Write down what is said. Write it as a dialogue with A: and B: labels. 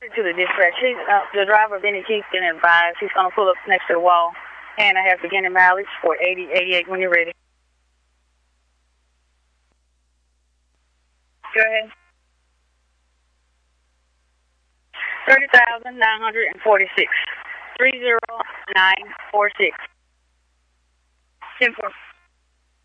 A: To the dispatch. The driver, Benny Keith's been advised. He's going to pull up next to the wall. And I have beginning mileage for 8088 when you're ready. Go ahead. 30,946. 30946. 10-4.